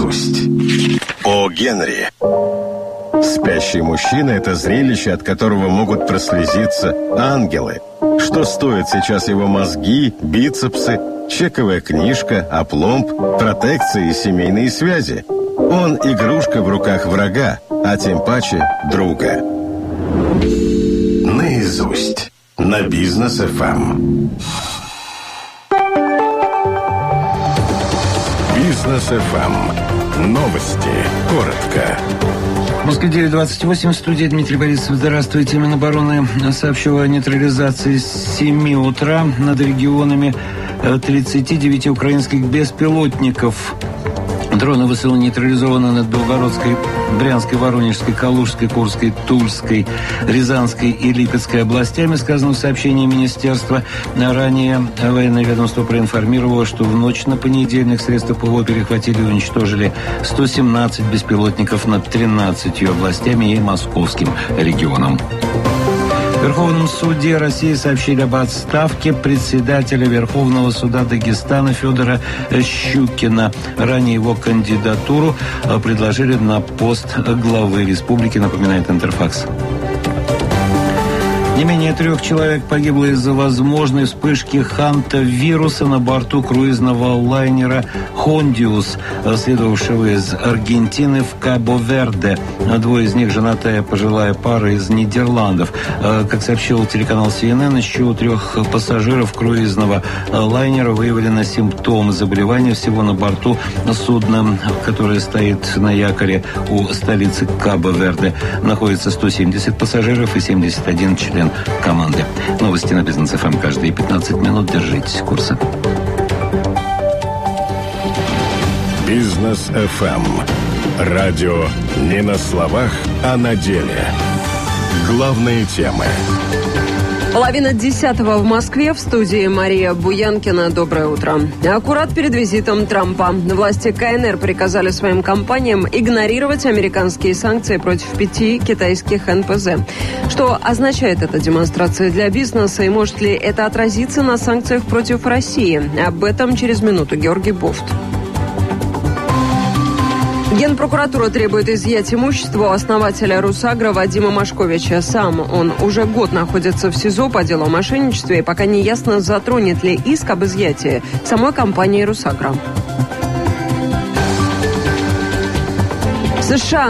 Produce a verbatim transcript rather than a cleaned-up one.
Наизусть. О Генри. Спящий мужчина – это зрелище, от которого могут прослезиться ангелы. Что стоят сейчас его мозги, бицепсы, чековая книжка, опломб, протекции и семейные связи? Он игрушка в руках врага, а тем паче друга. Наизусть. На Бизнес эф эм. Бизнес эф эм. Новости. Коротко. В Москве девять двадцать восемь, в студии Дмитрий Борисов. Здравствуйте. Минобороны сообщил о нейтрализации с семи утра над регионами тридцати девяти украинских беспилотников. Дроны ВСУ нейтрализованы над Белгородской, Брянской, Воронежской, Калужской, Курской, Тульской, Рязанской и Липецкой областями, сказано в сообщении министерства. Ранее военное ведомство проинформировало, что в ночь на понедельник средства ПВО перехватили и уничтожили сто семнадцать беспилотников над тринадцатью областями и московским регионом. В Верховном суде России сообщили об отставке председателя Верховного суда Дагестана Федора Щукина. Ранее его кандидатуру предложили на пост главы республики, напоминает Интерфакс. Не менее трех человек погибло из-за возможной вспышки хантавируса на борту круизного лайнера «Хондиус», следовавшего из Аргентины в Кабо-Верде. Двое из них – женатая пожилая пара из Нидерландов. Как сообщил телеканал си эн эн, еще у трех пассажиров круизного лайнера выявлены симптомы заболевания. Всего на борту судна, которое стоит на якоре у столицы Кабо-Верде, находится сто семьдесят пассажиров и семьдесят один член команды. Новости на Бизнес эф эм каждые пятнадцать минут. Держитесь курса. Бизнес эф эм. Радио не на словах, а на деле. Главные темы. Половина десятого в Москве. В студии Мария Буянкина. Доброе утро. Аккурат перед визитом Трампа власти ка эн эр приказали своим компаниям игнорировать американские санкции против пяти китайских эн пэ зэ. Что означает эта демонстрация для бизнеса и может ли это отразиться на санкциях против России? Об этом через минуту. Георгий Бофт. Генпрокуратура требует изъять имущество у основателя «Русагро» Вадима Машковича. Сам он уже год находится в СИЗО по делу о мошенничестве, и пока не ясно, затронет ли иск об изъятии самой компании «Русагро». США